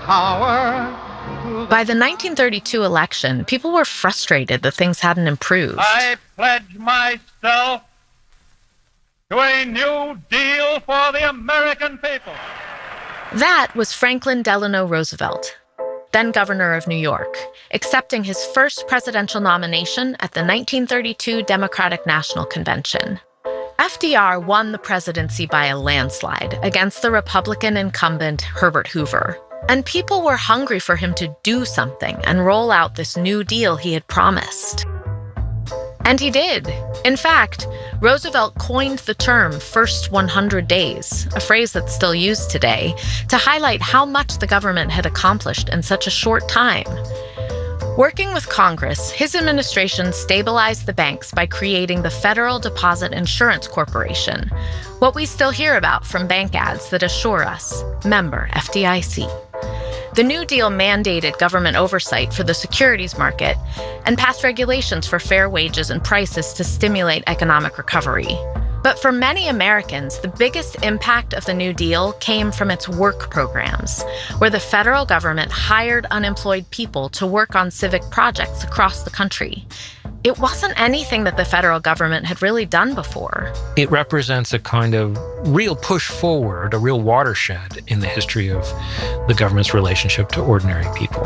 power. By the 1932 election, people were frustrated that things hadn't improved. I pledge myself to a new deal for the American people. That was Franklin Delano Roosevelt, then governor of New York, accepting his first presidential nomination at the 1932 Democratic National Convention. FDR won the presidency by a landslide against the Republican incumbent Herbert Hoover, and people were hungry for him to do something and roll out this New Deal he had promised. And he did. In fact, Roosevelt coined the term first 100 days, a phrase that's still used today, to highlight how much the government had accomplished in such a short time. Working with Congress, his administration stabilized the banks by creating the Federal Deposit Insurance Corporation, what we still hear about from bank ads that assure us, member FDIC. The New Deal mandated government oversight for the securities market and passed regulations for fair wages and prices to stimulate economic recovery. But for many Americans, the biggest impact of the New Deal came from its work programs, where the federal government hired unemployed people to work on civic projects across the country. It wasn't anything that the federal government had really done before. It represents a kind of real push forward, a real watershed in the history of the government's relationship to ordinary people.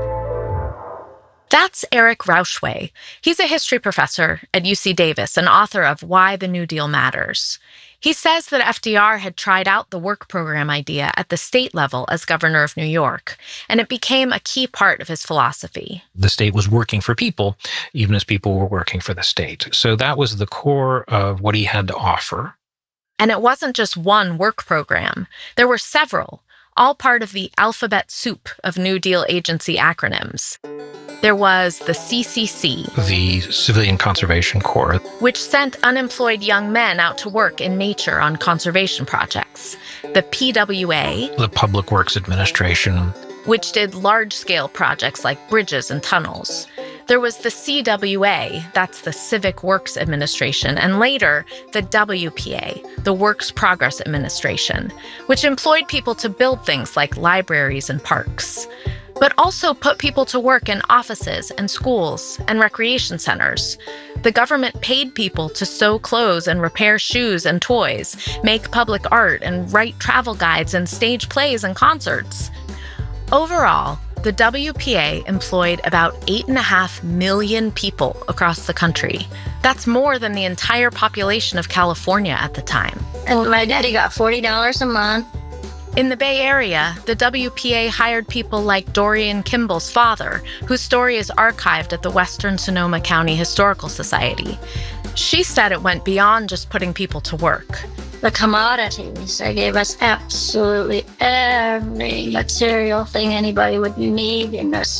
That's Eric Rauchway. He's a history professor at UC Davis and author of Why the New Deal Matters. He says that FDR had tried out the work program idea at the state level as governor of New York, and it became a key part of his philosophy. The state was working for people, even as people were working for the state. So that was the core of what he had to offer. And it wasn't just one work program. There were several, all part of the alphabet soup of New Deal agency acronyms. There was the CCC, the Civilian Conservation Corps, which sent unemployed young men out to work in nature on conservation projects. The PWA, the Public Works Administration, which did large-scale projects like bridges and tunnels. There was the CWA, that's the Civic Works Administration, and later the WPA, the Works Progress Administration, which employed people to build things like libraries and parks, but also put people to work in offices and schools and recreation centers. The government paid people to sew clothes and repair shoes and toys, make public art and write travel guides and stage plays and concerts. Overall, the WPA employed about 8.5 million people across the country. That's more than the entire population of California at the time. And my daddy got $40 a month. In the Bay Area, the WPA hired people like Dorian Kimball's father, whose story is archived at the Western Sonoma County Historical Society. She said it went beyond just putting people to work. The commodities, they gave us absolutely every material thing anybody would need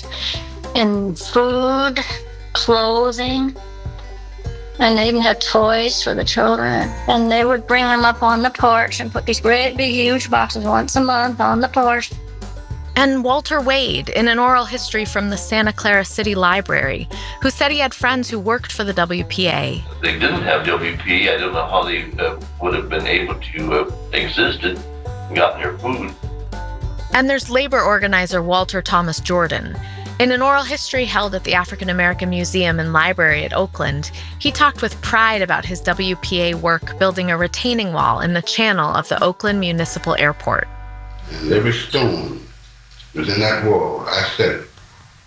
in food, clothing, and they even had toys for the children. And they would bring them up on the porch and put these great big huge boxes once a month on the porch. And Walter Wade, in an oral history from the Santa Clara City Library, who said he had friends who worked for the WPA. They didn't have WP. I don't know how they would have been able to exist and gotten their food. And there's labor organizer Walter Thomas Jordan. In an oral history held at the African American Museum and Library at Oakland, he talked with pride about his WPA work building a retaining wall in the channel of the Oakland Municipal Airport. And every stone was in that wall. I said it.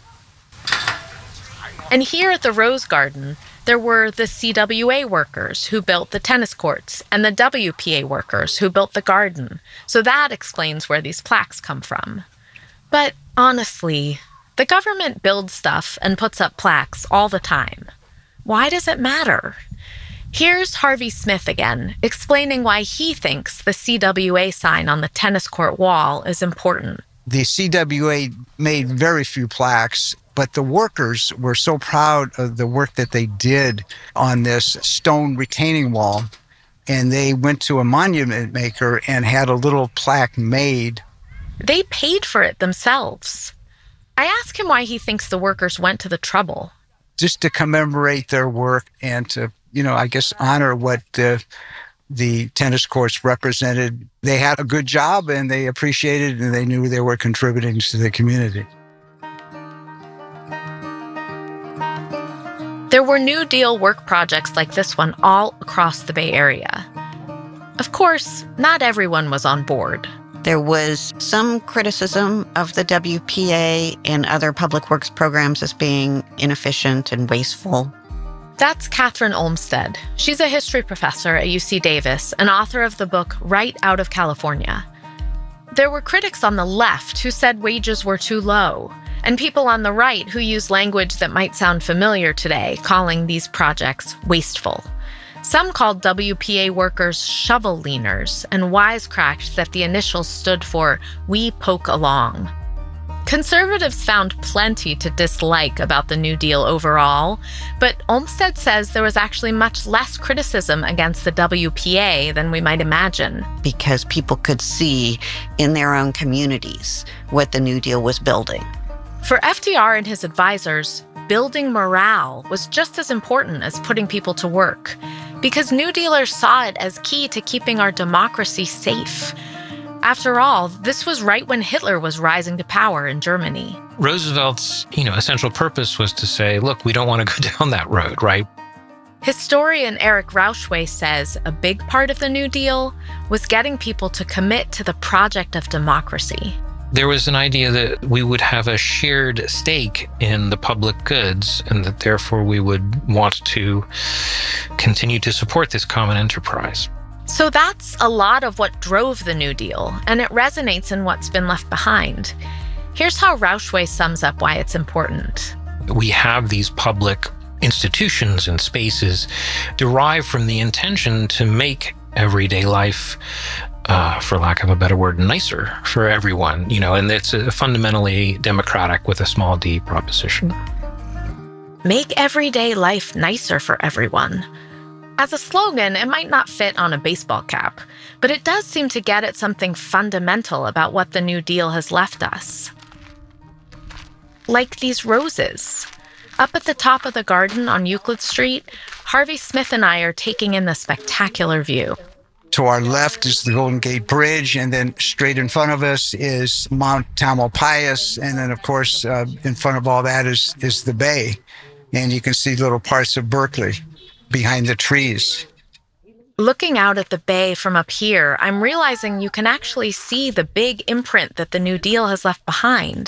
And here at the Rose Garden, there were the CWA workers who built the tennis courts and the WPA workers who built the garden. So that explains where these plaques come from. But honestly, the government builds stuff and puts up plaques all the time. Why does it matter? Here's Harvey Smith again, explaining why he thinks the CWA sign on the tennis court wall is important. The CWA made very few plaques, but the workers were so proud of the work that they did on this stone retaining wall, and they went to a monument maker and had a little plaque made. They paid for it themselves. I asked him why he thinks the workers went to the trouble. Just to commemorate their work and to, I guess, honor what the the tennis courts represented, they had a good job and they appreciated it and they knew they were contributing to the community. There were New Deal work projects like this one all across the Bay Area. Of course, not everyone was on board. There was some criticism of the WPA and other public works programs as being inefficient and wasteful. That's Catherine Olmsted. She's a history professor at UC Davis and author of the book Right Out of California. There were critics on the left who said wages were too low, and people on the right who used language that might sound familiar today, calling these projects wasteful. Some called WPA workers shovel leaners and wisecracked that the initials stood for "We Poke Along." Conservatives found plenty to dislike about the New Deal overall, but Olmsted says there was actually much less criticism against the WPA than we might imagine. Because people could see in their own communities what the New Deal was building. For FDR and his advisors, building morale was just as important as putting people to work, because New Dealers saw it as key to keeping our democracy safe. After all, this was right when Hitler was rising to power in Germany. Roosevelt's, essential purpose was to say, look, we don't want to go down that road, right? Historian Eric Rauchway says a big part of the New Deal was getting people to commit to the project of democracy. There was an idea that we would have a shared stake in the public goods and that therefore we would want to continue to support this common enterprise. So that's a lot of what drove the New Deal, and it resonates in what's been left behind. Here's how Rauchway sums up why it's important. We have these public institutions and spaces derived from the intention to make everyday life, for lack of a better word, nicer for everyone, and it's a fundamentally democratic with a small d proposition. Make everyday life nicer for everyone. As a slogan, it might not fit on a baseball cap, but it does seem to get at something fundamental about what the New Deal has left us. Like these roses. Up at the top of the garden on Euclid Street, Harvey Smith and I are taking in the spectacular view. To our left is the Golden Gate Bridge, and then straight in front of us is Mount Tamalpais, and then, of course, in front of all that is the bay. And you can see little parts of Berkeley behind the trees. Looking out at the bay from up here, I'm realizing you can actually see the big imprint that the New Deal has left behind.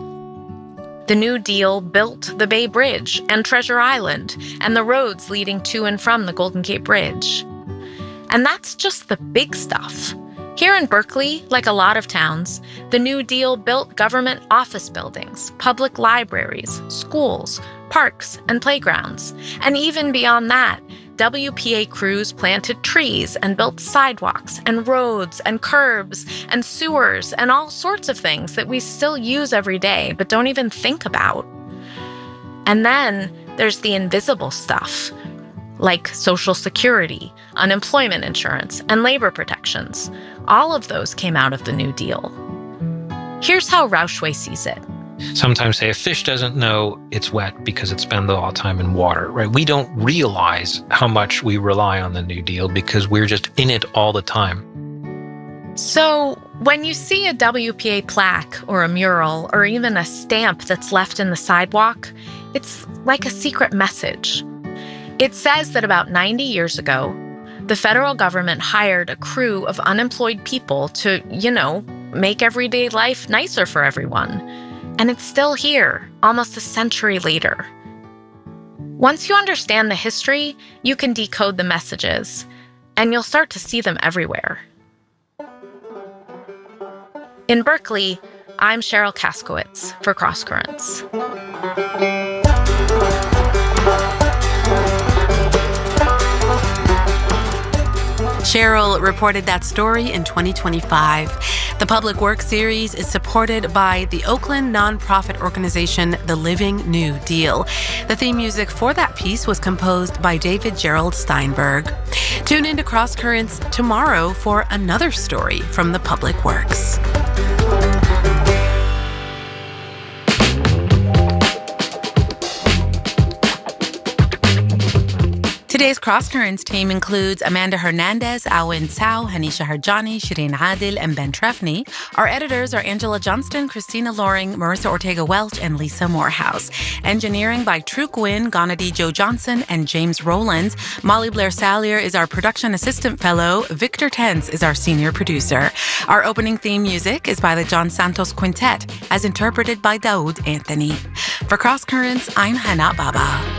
The New Deal built the Bay Bridge and Treasure Island and the roads leading to and from the Golden Gate Bridge. And that's just the big stuff. Here in Berkeley, like a lot of towns, the New Deal built government office buildings, public libraries, schools, parks, and playgrounds. And even beyond that, WPA crews planted trees and built sidewalks and roads and curbs and sewers and all sorts of things that we still use every day but don't even think about. And then there's the invisible stuff, like Social Security, unemployment insurance, and labor protections. All of those came out of the New Deal. Here's how Rauchway sees it. Sometimes say a fish doesn't know it's wet because it spends all the time in water, right? We don't realize how much we rely on the New Deal because we're just in it all the time. So when you see a WPA plaque or a mural or even a stamp that's left in the sidewalk, it's like a secret message. It says that about 90 years ago, the federal government hired a crew of unemployed people to, make everyday life nicer for everyone. And it's still here, almost a century later. Once you understand the history, you can decode the messages, and you'll start to see them everywhere. In Berkeley, I'm Cheryl Kaskowitz for Cross Currents. Cheryl reported that story in 2025. The Public Works series is supported by the Oakland nonprofit organization The Living New Deal. The theme music for that piece was composed by David Gerald Steinberg. Tune into Cross Currents tomorrow for another story from the Public Works. Today's Cross Currents team includes Amanda Hernandez, Awen Tsao, Hanisha Harjani, Shireen Adil, and Ben Trefny. Our editors are Angela Johnston, Christina Loring, Marissa Ortega-Welch, and Lisa Morehouse. Engineering by True Gwynn, Gonadi Joe Johnson, and James Rowlands. Molly Blair Sallier is our production assistant fellow. Victor Tense is our senior producer. Our opening theme music is by the John Santos Quintet, as interpreted by Daoud Anthony. For Cross Currents, I'm Hannah Baba.